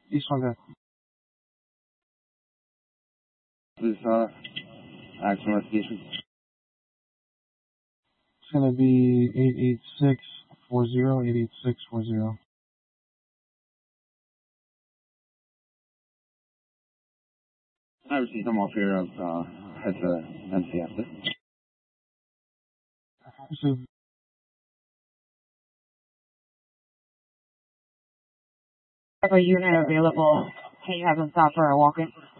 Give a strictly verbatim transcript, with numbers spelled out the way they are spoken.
East one guy. This, uh, action investigation. It's gonna be eight eight six four zero, eight eight six four zero. I received them off here of, uh, head to M C after. So, a unit available. Can you have them stop for a walk-in?